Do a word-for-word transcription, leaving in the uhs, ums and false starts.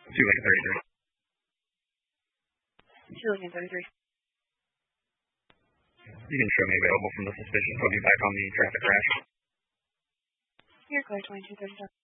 two Lincoln thirty-three. two Lincoln thirty-three. You can show me available from the suspicion. Put me back on the traffic crash. You're clear, twenty-two thirty-seven.